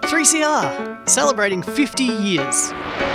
3CR, celebrating 50 years.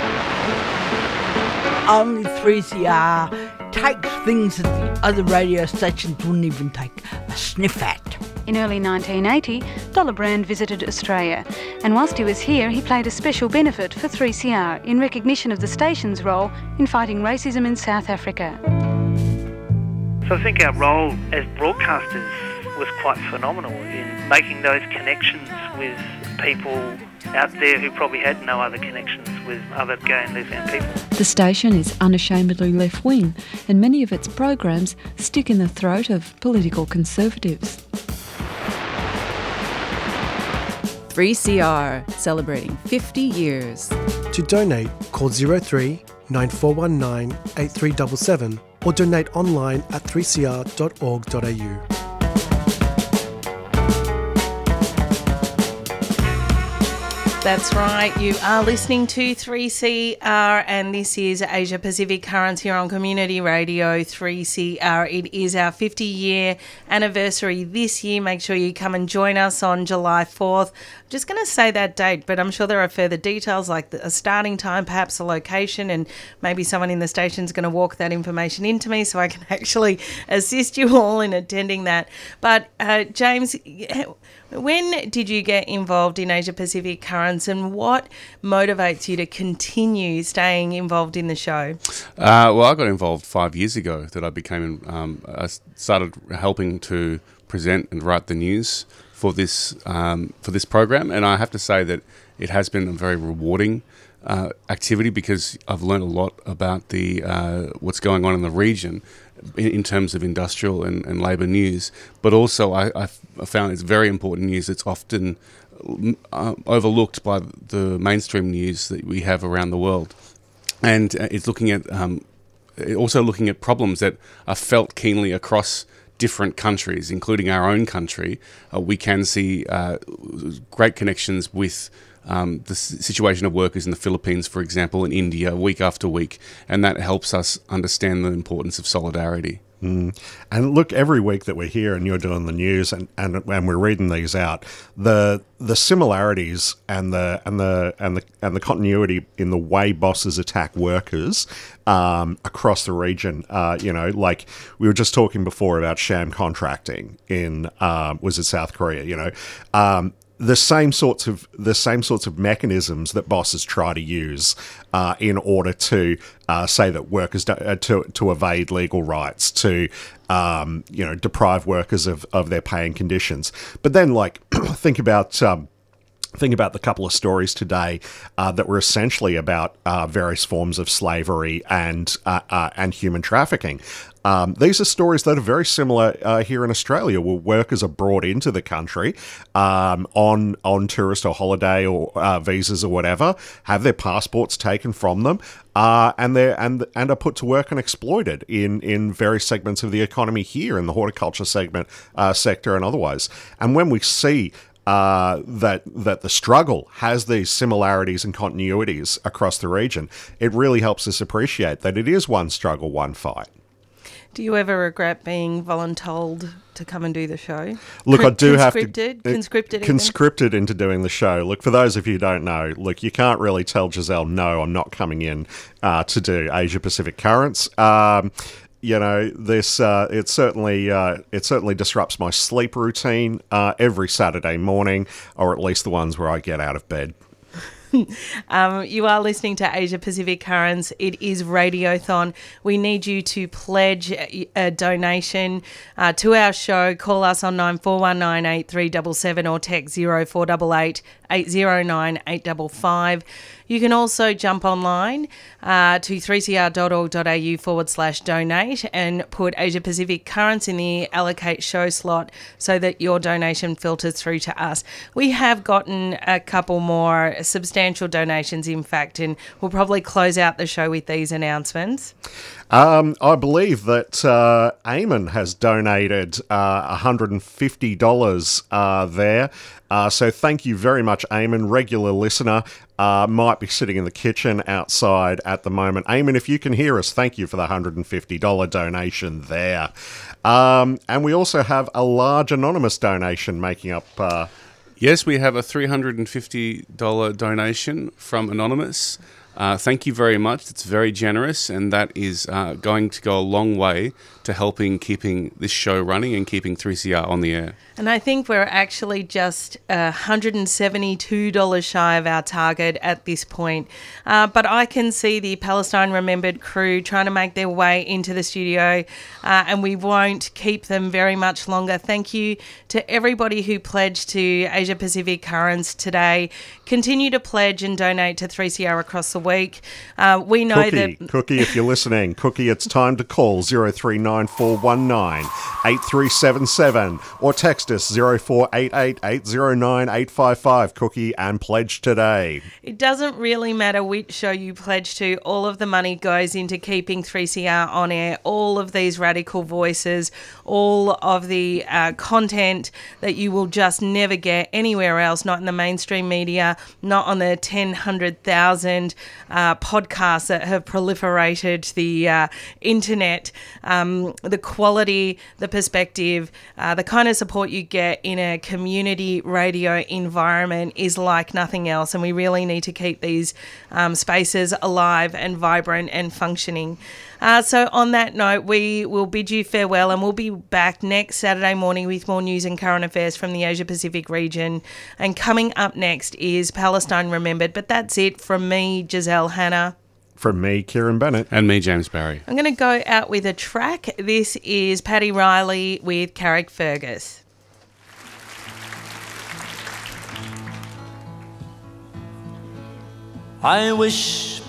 Only 3CR takes things that the other radio stations wouldn't even take a sniff at. In early 1980, Dollar Brand visited Australia, and whilst he was here, he played a special benefit for 3CR in recognition of the station's role in fighting racism in South Africa. So I think our role as broadcasters was quite phenomenal in making those connections with people out there who probably had no other connections with other gay and lesbian people. The station is unashamedly left-wing, and many of its programs stick in the throat of political conservatives. 3CR, celebrating 50 years. To donate, call 03 9419 8377 or donate online at 3cr.org.au. That's right, you are listening to 3CR and this is Asia Pacific Currents here on Community Radio 3CR. It is our 50-year anniversary this year. Make sure you come and join us on July 4th. I'm just going to say that date, but I'm sure there are further details like a starting time, perhaps a location, and maybe someone in the station is going to walk that information into me so I can actually assist you all in attending that. But James, when did you get involved in Asia Pacific Currents and what motivates you to continue staying involved in the show? Well, I got involved 5 years ago that I became, I started helping to present and write the news for this program, and I have to say that it has been a very rewarding activity because I've learned a lot about the what's going on in the region in terms of industrial and labour news, but also I found it's very important news that's often overlooked by the mainstream news that we have around the world. And it's looking at also looking at problems that are felt keenly across different countries, including our own country. We can see great connections with the situation of workers in the Philippines, for example, in India, week after week, and that helps us understand the importance of solidarity. And look, every week that we're here and you're doing the news and we're reading these out, the similarities and the continuity in the way bosses attack workers across the region. Like we were just talking before about sham contracting in was it South Korea? The same sorts of mechanisms that bosses try to use in order to say that workers to evade legal rights, to deprive workers of their pay and conditions. But then, like, think about the couple of stories today that were essentially about various forms of slavery and human trafficking. These are stories that are very similar here in Australia, where workers are brought into the country on tourist or holiday or visas or whatever, have their passports taken from them, and are put to work and exploited in various segments of the economy here in the horticulture sector and otherwise. And when we see that the struggle has these similarities and continuities across the region, it really helps us appreciate that it is one struggle, one fight. Do you ever regret being voluntold to come and do the show? Look, I do have to... Conscripted into doing the show. Look, for those of you who don't know, look, you can't really tell Giselle, no, I'm not coming in to do Asia Pacific Currents. This it certainly disrupts my sleep routine every Saturday morning, or at least the ones where I get out of bed. You are listening to Asia Pacific Currents. It is Radiothon. We need you to pledge a donation to our show. Call us on 9419 8377 or text 0488 809 855. You can also jump online to 3cr.org.au/donate and put Asia Pacific Currents in the allocate show slot so that your donation filters through to us. We have gotten a couple more substantial donations, in fact, and we'll probably close out the show with these announcements. I believe that Eamon has donated $150 there. So thank you very much, Eamon, regular listener. Might be sitting in the kitchen outside at the moment. Eamon, if you can hear us, thank you for the $150 donation there. And we also have a large anonymous donation making up... Yes, we have a $350 donation from Anonymous. Thank you very much. It's very generous, and that is going to go a long way to helping keeping this show running and keeping 3CR on the air. And I think we're actually just $172 shy of our target at this point. But I can see the Palestine Remembered crew trying to make their way into the studio, and we won't keep them very much longer. Thank you to everybody who pledged to Asia Pacific Currents today. Continue to pledge and donate to 3CR across the week. We know Cookie, if you're listening, Cookie, it's time to call 039419 8377 or text us 0488 809 855, Cookie, and pledge today. It doesn't really matter which show you pledge to. All of the money goes into keeping 3CR on air, all of these radical voices, all of the content that you will just never get anywhere else, not in the mainstream media, not on the 100,000 podcasts that have proliferated the internet. The quality, the perspective, the kind of support you get in a community radio environment is like nothing else, and we really need to keep these spaces alive and vibrant and functioning. So on that note, we will bid you farewell, and we'll be back next Saturday morning with more news and current affairs from the Asia Pacific region. And coming up next is Palestine Remembered. But that's it from me, Giselle Hanna. From me, Kieran Bennett. And me, James Barry. I'm going to go out with a track. This is Paddy Riley with Carrickfergus. I wish